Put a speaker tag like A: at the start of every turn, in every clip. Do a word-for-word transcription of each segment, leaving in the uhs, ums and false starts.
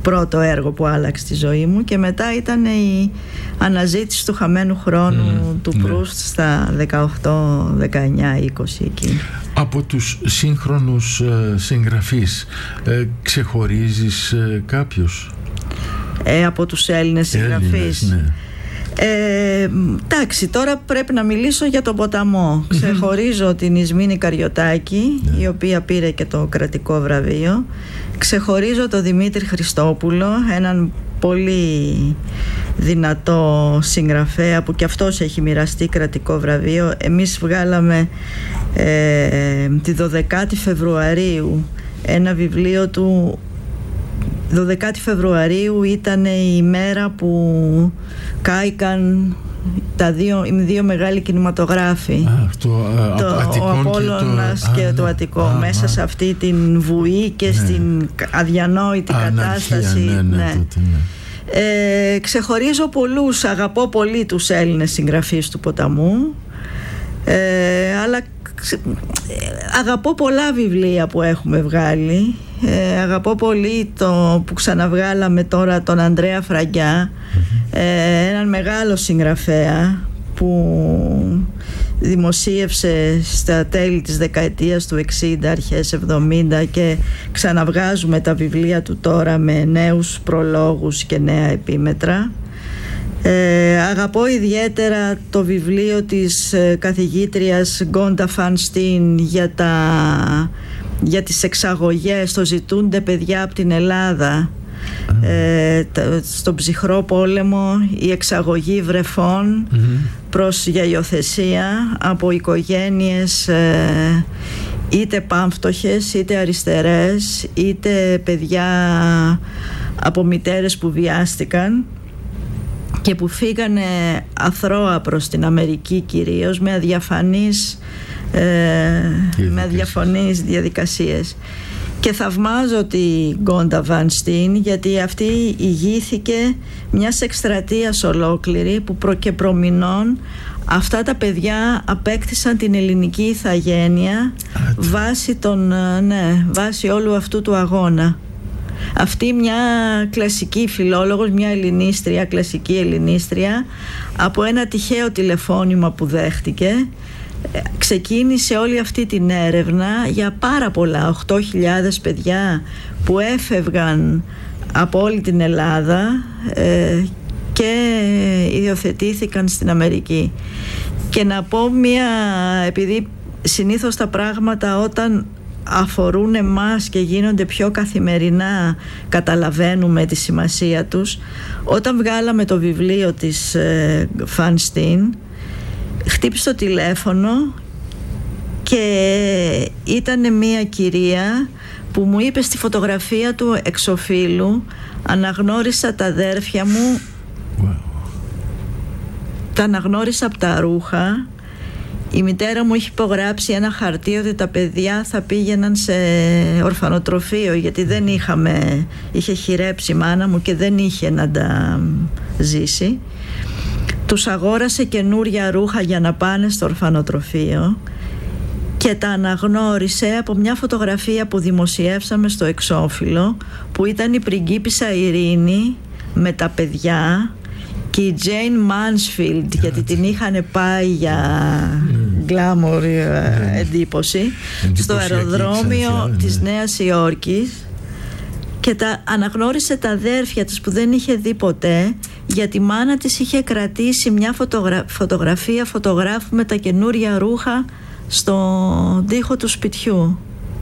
A: πρώτο έργο που άλλαξε τη ζωή μου, και μετά ήταν η αναζήτηση του χαμένου χρόνου mm, του Προύστ, ναι, στα δεκαοκτώ, δεκαεννιά, είκοσι εκεί.
B: Από τους σύγχρονους ε, συγγραφείς ε, ξεχωρίζεις ε, κάποιους?
A: Ε, από τους Έλληνες συγγραφείς,
B: ναι.
A: Ε, εντάξει, τώρα πρέπει να μιλήσω για τον ποταμό. Ξεχωρίζω την Ισμήνη Καριωτάκη, yeah, η οποία πήρε και το κρατικό βραβείο. Ξεχωρίζω τον Δημήτρη Χριστόπουλο, έναν πολύ δυνατό συγγραφέα που και αυτός έχει μοιραστεί κρατικό βραβείο. Εμείς βγάλαμε ε, τη δωδεκάτη Φεβρουαρίου ένα βιβλίο του. δωδεκάτη Φεβρουαρίου ήταν η μέρα που κάηκαν τα δύο, οι δύο μεγάλοι κινηματογράφοι.
B: Α, το, α,
A: το, ο Απόλλωνας και το, και το Αττικό, α, μέσα α, σε αυτή την βουή και, ναι, στην αδιανόητη αναρχία, κατάσταση.
B: Ναι, ναι, ναι. Τότε, ναι.
A: Ε, ξεχωρίζω πολλούς, αγαπώ πολύ τους Έλληνες συγγραφείς του ποταμού, ε, αλλά αγαπώ πολλά βιβλία που έχουμε βγάλει. Ε, αγαπώ πολύ το που ξαναβγάλαμε τώρα, τον Ανδρέα Φραγκιά, mm-hmm, ε, έναν μεγάλο συγγραφέα που δημοσίευσε στα τέλη της δεκαετίας του εξήντα, αρχές εβδομήντα, και ξαναβγάζουμε τα βιβλία του τώρα με νέους προλόγους και νέα επίμετρα. Ε, αγαπώ ιδιαίτερα το βιβλίο της ε, καθηγήτριας Γκόντα Φανστίν για, τα, για τις εξαγωγές, το ζητούνται παιδιά από την Ελλάδα, ε, τα, στον ψυχρό πόλεμο, η εξαγωγή βρεφών, mm-hmm, προς για υιοθεσία από οικογένειες ε, είτε πάμφτωχες είτε αριστερές, είτε παιδιά από μητέρες που βιάστηκαν και που φύγανε αθρώα προς την Αμερική, κυρίως με αδιαφανείς, ε, με αδιαφανείς διαδικασίες. Και θαυμάζω τη Γκόντα Φανστίν, γιατί αυτή ηγήθηκε μιας εκστρατείας ολόκληρη που προ και προμηνών αυτά τα παιδιά απέκτησαν την ελληνική ηθαγένεια βάσει, τον, ναι, βάσει όλου αυτού του αγώνα. Αυτή μια κλασική φιλόλογος, μια ελληνίστρια, κλασική ελληνίστρια, από ένα τυχαίο τηλεφώνημα που δέχτηκε, ξεκίνησε όλη αυτή την έρευνα για πάρα πολλά, οκτώ χιλιάδες παιδιά που έφευγαν από όλη την Ελλάδα ε, και υιοθετήθηκαν στην Αμερική. Και να πω μια, επειδή συνήθως τα πράγματα όταν αφορούν εμάς και γίνονται πιο καθημερινά καταλαβαίνουμε τη σημασία τους, όταν βγάλαμε το βιβλίο της ε, Φανστίν, χτύπησε το τηλέφωνο και ήταν μια κυρία που μου είπε στη φωτογραφία του εξωφύλου, αναγνώρισα τα αδέρφια μου, wow, τα αναγνώρισα από τα ρούχα. Η μητέρα μου είχε υπογράψει ένα χαρτί ότι τα παιδιά θα πήγαιναν σε ορφανοτροφείο, γιατί δεν είχαμε, είχε χειρέψει η μάνα μου και δεν είχε να τα ζήσει. Τους αγόρασε καινούρια ρούχα για να πάνε στο ορφανοτροφείο και τα αναγνώρισε από μια φωτογραφία που δημοσιεύσαμε στο εξώφυλλο, που ήταν η πριγκίπισσα Ειρήνη με τα παιδιά και η Jane Mansfield, γιατί την είχαν πάει για γκλάμορ εντύπωση στο αεροδρόμιο της Νέας Υόρκης, και τα αναγνώρισε τα αδέρφια της που δεν είχε δει ποτέ, γιατί η μάνα της είχε κρατήσει μια φωτογρα... φωτογραφία φωτογράφου με τα καινούρια ρούχα στον τοίχο του σπιτιού.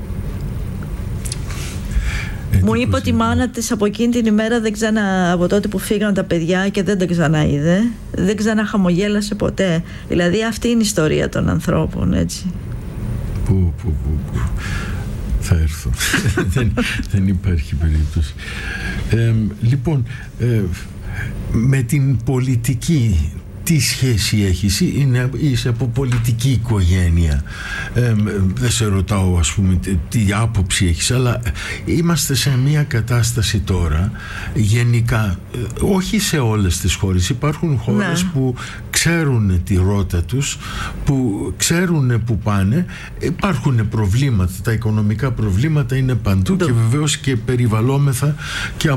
A: Μου είπε ότι η μάνα της από εκείνη την ημέρα δεν ξανα, από τότε που φύγαν τα παιδιά και δεν τα ξαναείδε, δεν ξαναχαμογέλασε ποτέ. Δηλαδή αυτή είναι η ιστορία των ανθρώπων, έτσι.
B: Πού, πού, πού, πού. Θα έρθω. δεν, δεν υπάρχει περίπτωση. Ε, λοιπόν, ε, με την πολιτική, τι σχέση έχεις? Είναι, είσαι από πολιτική οικογένεια, ε, δεν σε ρωτάω ας πούμε τι, τι άποψη έχεις, αλλά είμαστε σε μια κατάσταση τώρα γενικά, όχι σε όλες τις χώρες, υπάρχουν χώρες, ναι, που ξέρουν τη ρότα τους, που ξέρουν που πάνε, υπάρχουν προβλήματα, τα οικονομικά προβλήματα είναι παντού, ναι, και βεβαίως και περιβαλλόμεθα και